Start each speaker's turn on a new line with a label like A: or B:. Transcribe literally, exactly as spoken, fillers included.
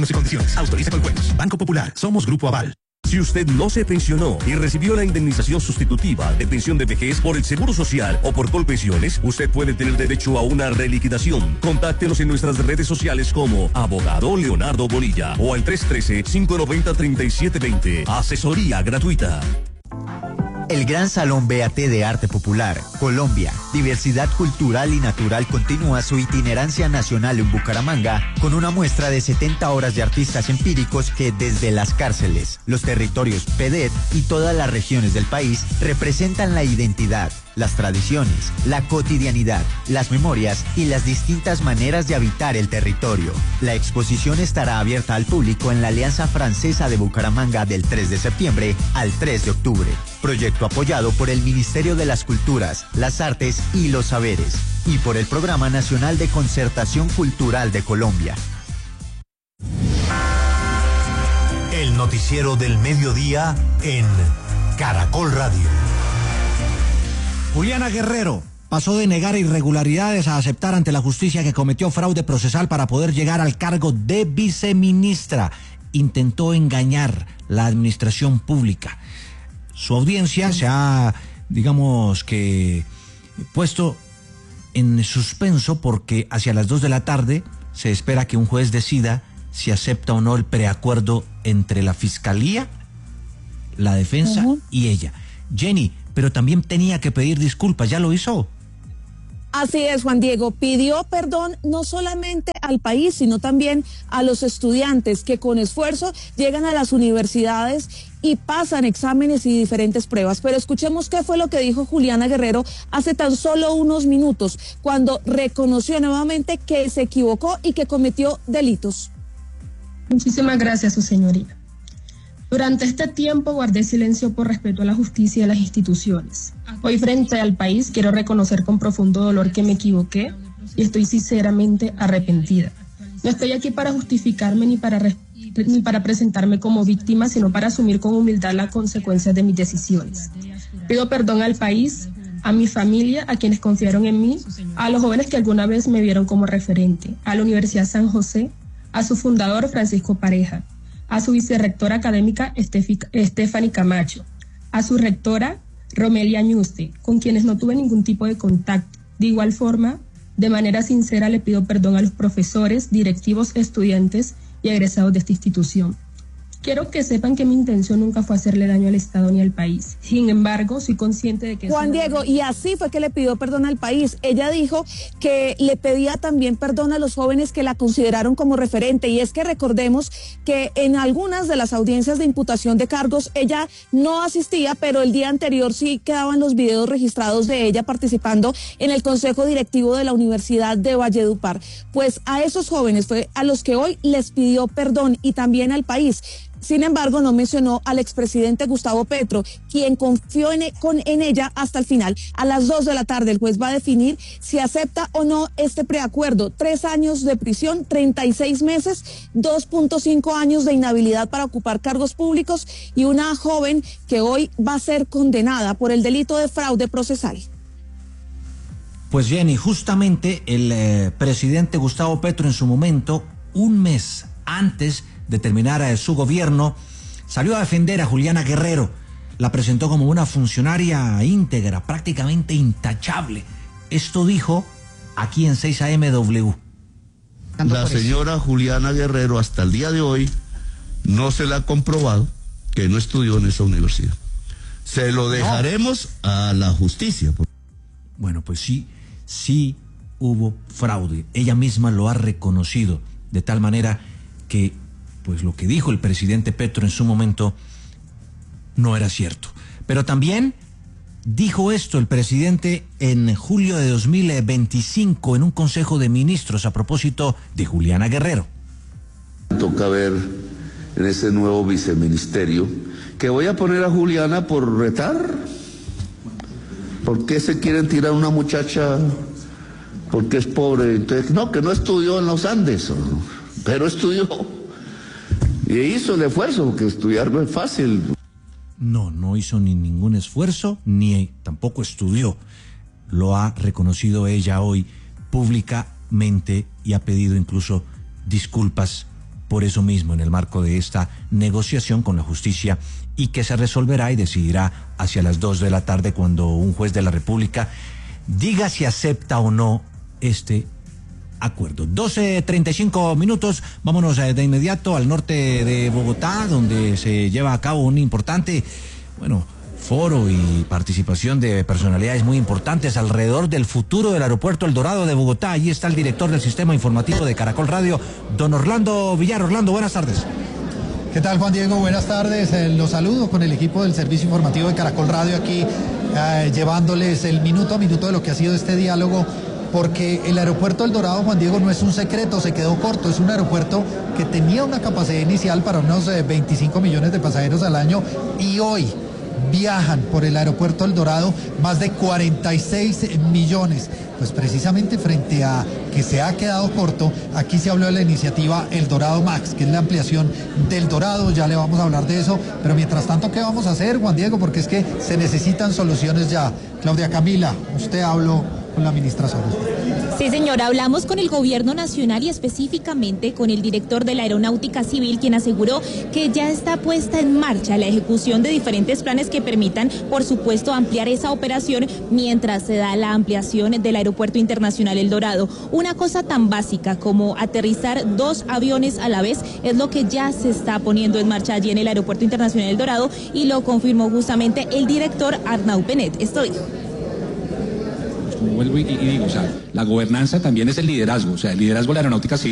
A: y condiciones. Autoriza con juegos. Banco Popular. Somos Grupo Aval.
B: Si usted no se pensionó y recibió la indemnización sustitutiva de pensión de vejez por el Seguro Social o por Colpensiones, usted puede tener derecho a una reliquidación. Contáctenos en nuestras redes sociales como Abogado Leonardo Bonilla o al tres uno tres, cinco nueve cero, tres siete dos cero. Asesoría gratuita.
C: El Gran Salón B A T de Arte Popular, Colombia, Diversidad Cultural y Natural continúa su itinerancia nacional en Bucaramanga con una muestra de setenta horas de artistas empíricos que desde las cárceles, los territorios P E D E T y todas las regiones del país representan la identidad, las tradiciones, la cotidianidad, las memorias y las distintas maneras de habitar el territorio. La exposición estará abierta al público en la Alianza Francesa de Bucaramanga del tres de septiembre al tres de octubre. Proyecto apoyado por el Ministerio de las Culturas, las Artes y los Saberes y por el Programa Nacional de Concertación Cultural de Colombia.
D: El noticiero del mediodía en Caracol Radio.
E: Juliana Guerrero pasó de negar irregularidades a aceptar ante la justicia que cometió fraude procesal para poder llegar al cargo de viceministra. Intentó engañar la administración pública. Su audiencia se ha, digamos que, puesto en suspenso porque hacia las dos de la tarde se espera que un juez decida si acepta o no el preacuerdo entre la Fiscalía, la Defensa uh-huh. y ella. Jenny, pero también tenía que pedir disculpas, ¿ya lo hizo?
F: Así es, Juan Diego, pidió perdón no solamente al país, sino también a los estudiantes que con esfuerzo llegan a las universidades y pasan exámenes y diferentes pruebas. Pero escuchemos qué fue lo que dijo Juliana Guerrero hace tan solo unos minutos, cuando reconoció nuevamente que se equivocó y que cometió delitos.
G: Muchísimas gracias, su señoría. Durante este tiempo guardé silencio por respeto a la justicia y a las instituciones. Hoy, frente al país, quiero reconocer con profundo dolor que me equivoqué y estoy sinceramente arrepentida. No estoy aquí para justificarme ni para, ni para presentarme como víctima, sino para asumir con humildad las consecuencias de mis decisiones. Pido perdón al país, a mi familia, a quienes confiaron en mí, a los jóvenes que alguna vez me vieron como referente, a la Universidad San José, a su fundador Francisco Pareja, a su vicerrectora académica Stephanie Camacho, a su rectora Romelia Ñuste, con quienes no tuve ningún tipo de contacto. De igual forma, de manera sincera le pido perdón a los profesores, directivos, estudiantes y egresados de esta institución. Quiero que sepan que mi intención nunca fue hacerle daño al Estado ni al país. Sin embargo, soy consciente de que...
F: Juan Diego, y así fue que le pidió perdón al país. Ella dijo que le pedía también perdón a los jóvenes que la consideraron como referente. Y es que recordemos que en algunas de las audiencias de imputación de cargos ella no asistía, pero el día anterior sí quedaban los videos registrados de ella participando en el Consejo Directivo de la Universidad de Valledupar. Pues a esos jóvenes fue a los que hoy les pidió perdón y también al país. Sin embargo, no mencionó al expresidente Gustavo Petro, quien confió en, con, en ella hasta el final. A las dos de la tarde el juez va a definir si acepta o no este preacuerdo. Tres años de prisión, treinta y seis meses, dos punto cinco años de inhabilidad para ocupar cargos públicos y una joven que hoy va a ser condenada por el delito de fraude procesal.
E: Pues Jenny, justamente el eh, presidente Gustavo Petro en su momento, un mes antes de terminar eh, su gobierno, salió a defender a Juliana Guerrero. La presentó como una funcionaria íntegra, prácticamente intachable. Esto dijo aquí en seis A M W.
H: La señora Juliana Guerrero hasta el día de hoy no se le ha comprobado que no estudió en esa universidad. Se lo dejaremos no. a la justicia.
E: Bueno, pues sí, sí hubo fraude. Ella misma lo ha reconocido, de tal manera que pues lo que dijo el presidente Petro en su momento no era cierto. Pero también dijo esto el presidente en julio de dos mil veinticinco en un consejo de ministros a propósito de Juliana Guerrero.
H: Toca ver en ese nuevo viceministerio que voy a poner a Juliana por retar. ¿Por qué se quieren tirar una muchacha porque es pobre? Entonces, no, que no estudió en los Andes, pero estudió. Y hizo el esfuerzo, porque estudiar no es fácil.
E: No, no hizo ni ningún esfuerzo, ni tampoco estudió. Lo ha reconocido ella hoy públicamente y ha pedido incluso disculpas por eso mismo en el marco de esta negociación con la justicia y que se resolverá y decidirá hacia las dos de la tarde cuando un juez de la República diga si acepta o no este acuerdo. doce treinta y cinco minutos, vámonos de inmediato al norte de Bogotá, donde se lleva a cabo un importante, bueno, foro y participación de personalidades muy importantes alrededor del futuro del aeropuerto El Dorado de Bogotá. Allí está el director del sistema informativo de Caracol Radio, don Orlando Villar. Orlando, buenas tardes.
I: ¿Qué tal, Juan Diego? Buenas tardes. Eh, los saludo con el equipo del servicio informativo de Caracol Radio aquí, eh, llevándoles el minuto a minuto de lo que ha sido este diálogo, porque el aeropuerto El Dorado, Juan Diego, no es un secreto, se quedó corto. Es un aeropuerto que tenía una capacidad inicial para unos eh, veinticinco millones de pasajeros al año y hoy viajan por el aeropuerto El Dorado más de cuarenta y seis millones. Pues precisamente frente a que se ha quedado corto, aquí se habló de la iniciativa El Dorado Max, que es la ampliación del Dorado, ya le vamos a hablar de eso, pero mientras tanto, ¿qué vamos a hacer, Juan Diego? Porque es que se necesitan soluciones ya. Claudia Camila, usted habló con la ministra Soros.
J: Sí, señora, hablamos con el gobierno nacional y específicamente con el director de la Aeronáutica Civil, quien aseguró que ya está puesta en marcha la ejecución de diferentes planes que permitan, por supuesto, ampliar esa operación mientras se da la ampliación del Aeropuerto Internacional El Dorado. Una cosa tan básica como aterrizar dos aviones a la vez es lo que ya se está poniendo en marcha allí en el Aeropuerto Internacional El Dorado y lo confirmó justamente el director Arnau Penet. Esto dijo.
K: Vuelvo y, y digo, o sea, la gobernanza también es el liderazgo, o sea, el liderazgo de la aeronáutica civil